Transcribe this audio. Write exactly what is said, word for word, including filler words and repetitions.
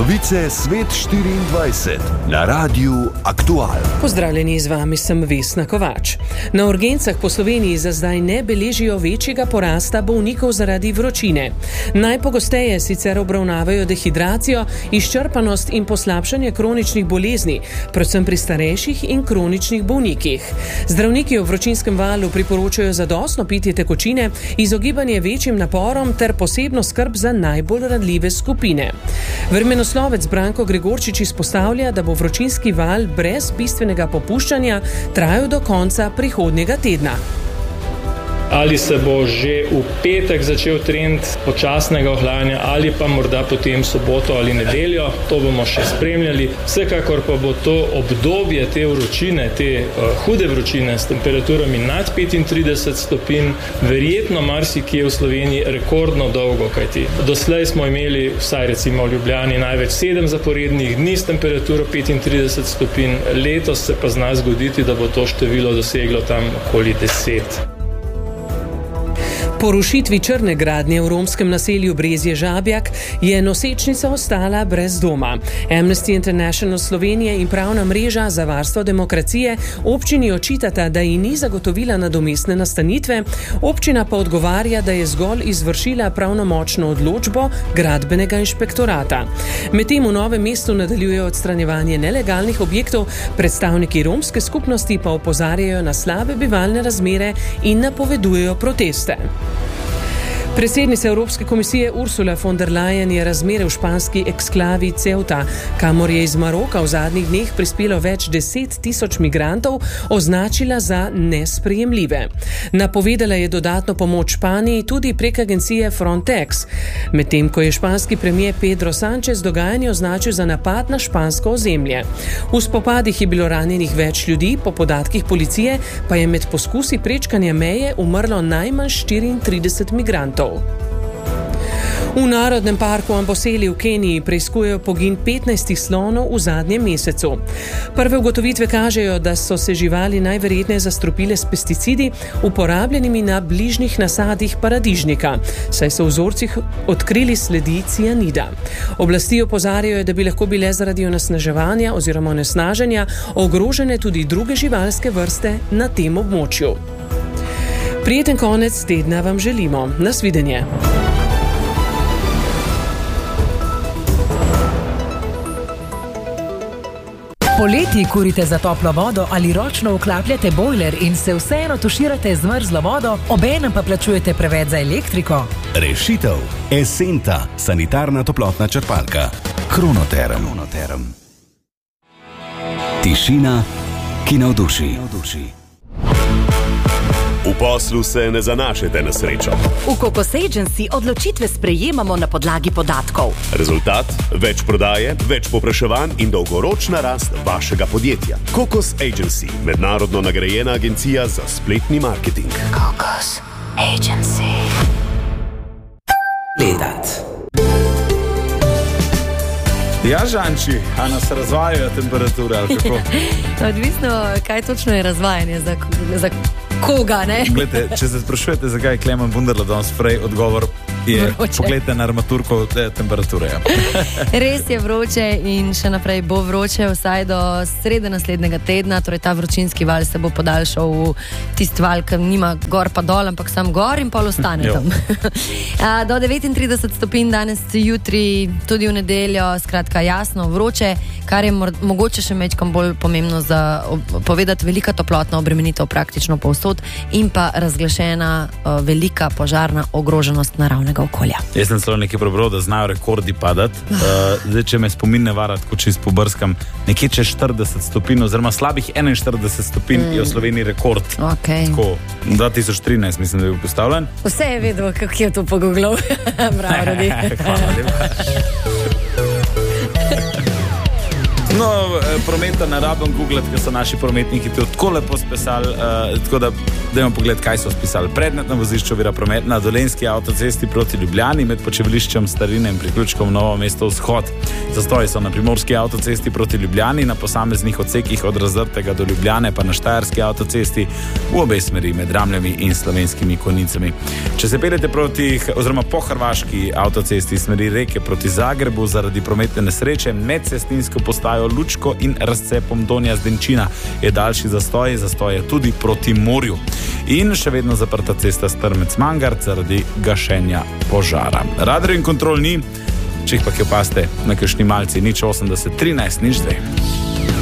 Novice Svet štiriindvajset na Radiu Aktual. Pozdravljeni, z vami sem Vesna Kovač. Na urgencah po Sloveniji za zdaj ne beležijo večjega porasta bolnikov zaradi vročine. Najpogosteje sicer obravnavajo dehidracijo, izčrpanost in poslabšanje kroničnih bolezni, predvsem pri starejših in kroničnih bolnikih. Zdravniki v vročinskem valu priporočajo zadostno pitje tekočine, izogibanje večjim naporom ter posebno skrb za najbolj ranljive skupine. Vremenoslovec Branko Gregorčič izpostavlja, da bo vročinski val brez bistvenega popuščanja trajal do konca prihodnjega tedna. Ali se bo že v petek začel trend počasnega ohlajanja ali pa morda potem soboto ali nedeljo, to bomo še spremljali. Vsekakor pa bo to obdobje te vročine, te uh, hude vročine s temperaturami nad petintrideset stopinj verjetno marsikje v Sloveniji rekordno dolgo, kajti doslej smo imeli vsaj recimo v Ljubljani največ sedem zaporednih dni s temperaturo petintrideset stopinj, letos se pa zna zgoditi, da bo to število doseglo tam okoli deset. Po rušitvi črne gradnje v romskem naselju Brezje Žabjak je nosečnica ostala brez doma. Amnesty International Slovenije in Pravna mreža za varstvo demokracije občini očitata, da ji ni zagotovila nadomestne nastanitve, občina pa odgovarja, da je zgolj izvršila pravnomočno odločbo gradbenega inšpektorata. Medtem v Novem mestu nadaljujejo odstranjevanje nelegalnih objektov, predstavniki romske skupnosti pa opozarjajo na slabe bivalne razmere in napovedujejo proteste. Predsednica Evropske komisije Ursula von der Leyen je razmere v španski eksklavi Ceuta, kamor je iz Maroka v zadnjih dneh prispelo več deset tisoč migrantov, označila za nesprejemljive. Napovedala je dodatno pomoč Španiji tudi prek agencije Frontex, medtem ko je španski premier Pedro Sánchez dogajanje označil za napad na špansko ozemlje. V spopadih je bilo ranjenih več ljudi, po podatkih policije pa je med poskusi prečkanja meje umrlo najmanj štiriintrideset migrantov. V Narodnem parku Amboseli v Keniji preiskujejo pogin petnajstih slonov v zadnjem mesecu. Prve ugotovitve kažejo, da so se živali najverjetneje zastrupile s pesticidi, uporabljenimi na bližnjih nasadih paradižnika, saj so v vzorcih odkrili sledi cianida. Oblasti opozarjajo, da bi lahko bile zaradi onesnaževanja oziroma onesnaženja ogrožene tudi druge živalske vrste na tem območju. Prijeten konec tedna vam želimo. Nasvidenje. Poleti kurite za toplo vodo ali ročno vklapljate bojler in se vseeno tuširate z mrzlo vodo, obenem pa plačujete preveč za elektriko? Rešitev. Esenta, sanitarna toplotna črpalka. Kronoterm. Tišina, ki navduši. V poslu se ne zanašajte na srečo. V Kokos Agency odločitve sprejemamo na podlagi podatkov. Rezultat? Več prodaje, več povpraševanj in dolgoročna rast vašega podjetja. Kokos Agency, mednarodno nagrajena agencija za spletni marketing. Kokos Agency. Gledat. Ja, Žanči, a nas razvajajo temperature ali kako? Odvisno, kaj točno je razvajanje, za, za koga, ne? Glede, če se sprašujete, zakaj je Klemen Bunderla danes prej, odgovor je, vroče. Pogledajte na armaturko te temperature. Res je vroče in še naprej bo vroče vsaj do srede naslednjega tedna, torej ta vročinski val se bo podaljšal v tist val, ki nima gor pa dol, ampak sam gor in pol ostane tam. Do devetintrideset stopinj danes, jutri, tudi v nedeljo, skratka jasno vroče, kar je mogoče še mečkam bolj pomembno za povedati, velika toplotna obremenitev praktično povsod in pa razglašena uh, velika požarna ogroženost naravnega okolja. Jaz sem celo nekaj prebral, da znajo rekordi padati. Uh, zdaj, če me spomin ne vara, tako čist pobrskam, nekje čez štirideset stopinj, oziroma slabih enainštirideset stopinj mm. je v Sloveniji rekord. Okay. Tako, dva tisoč trinajst mislim, da je bil postavljen. Vse je vedel, kako je to pogooglal. Bravo, Rudi. Hvala lepa. No, prometa ne rabim googlati, ker so naši prometniki to tako lepo spisali, uh, tako da dajmo pogled, kaj so spisali. Predmet na vozišču ovira promet na Dolenjski avtocesti proti Ljubljani med počivališčem Starine in priključkom Novo mesto vzhod. Zastoji so na Primorski avtocesti proti Ljubljani, na posameznih odsekih od Razdrtega do Ljubljane, pa na Štajerski avtocesti v obe smeri med Ramljami in Slovenskimi Konjicami. Če se peljete proti, oziroma po hrvaški avtocesti smeri Reke proti Zagrebu zaradi prometne nesreče med cestninsko postajo Lučko in razcepom Donja Zdenčina je daljši zastoj, zastoj je tudi proti morju. In še vedno zaprta cesta Strmec-Mangart zaradi gašenja požara. Radar in kontrol ni, če jih pa kje opaste na kakšni malci, nič osemdeset, trinajst, nič dve.